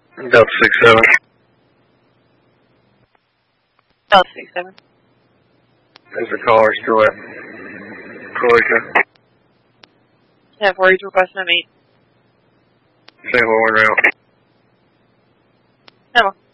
Delta 67. Delta 67. Is the caller still at Croatia? Yeah, where he's requesting a meet. St. Louis route. Hello.